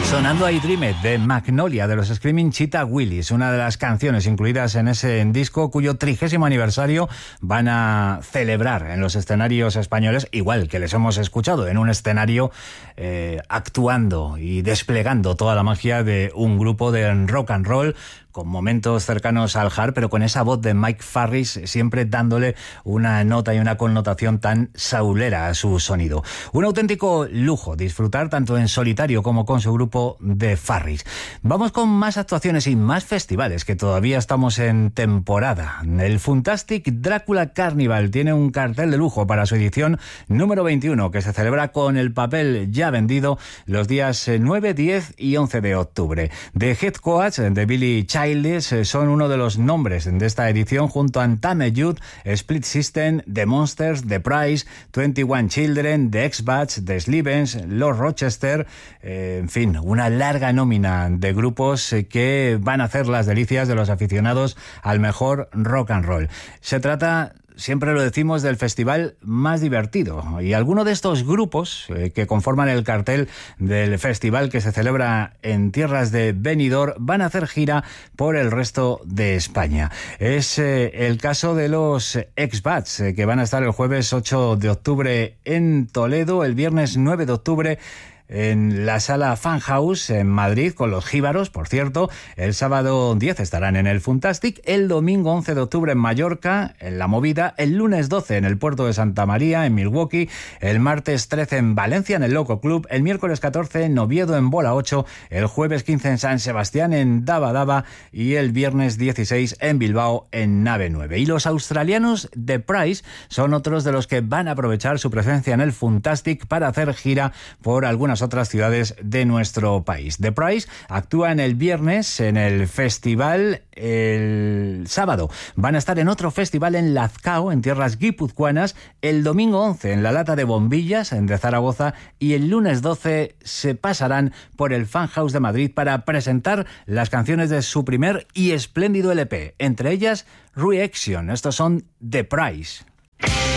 Sonando I Dream It, de Magnolia, de los Screaming Cheetah Willies, una de las canciones incluidas en ese disco cuyo 30º aniversario van a celebrar en los escenarios españoles, igual que les hemos escuchado en un escenario actuando y desplegando toda la magia de un grupo de rock and roll con momentos cercanos al hard, pero con esa voz de Mike Farris siempre dándole una nota y una connotación tan saulera a su sonido. Un auténtico lujo disfrutar tanto en solitario como con su grupo de Farris. Vamos con más actuaciones y más festivales, que todavía estamos en temporada. El Funtastic Drácula Carnival tiene un cartel de lujo para su edición número 21, que se celebra con el papel ya vendido los días 9, 10 y 11 de octubre. The Head Coach de Billy Childish son uno de los nombres de esta edición, junto a Untamed Youth, Split System, The Monsters, The Price, 21 Children, The X-Bats, The Slivens, Lord Rochester, en fin, una larga nómina de grupos que van a hacer las delicias de los aficionados al mejor rock and roll. Se trata, siempre lo decimos, del festival más divertido, y algunos de estos grupos que conforman el cartel del festival, que se celebra en tierras de Benidorm, van a hacer gira por el resto de España. Es el caso de los X-Bats, que van a estar el jueves 8 de octubre en Toledo, el viernes 9 de octubre en la sala Fan House en Madrid, con los Jíbaros, por cierto. El sábado 10 estarán en el Funtastic, el domingo 11 de octubre en Mallorca, en La Movida, el lunes 12 en el puerto de Santa María, en Milwaukee, el martes 13 en Valencia, en el Loco Club, el miércoles 14 en Oviedo, en Bola 8, el jueves 15 en San Sebastián, en Daba Daba, y el viernes 16 en Bilbao, en Nave 9. Y los australianos The Price son otros de los que van a aprovechar su presencia en el Funtastic para hacer gira por algunas otras ciudades de nuestro país. The Price actúa en el viernes en el festival. El sábado van a estar en otro festival en Lazcao, en tierras guipuzcoanas, el domingo 11 en la Lata de Bombillas, en de Zaragoza, y el lunes 12 se pasarán por el Fan House de Madrid para presentar las canciones de su primer y espléndido LP, entre ellas Reaction. Estos son The Price.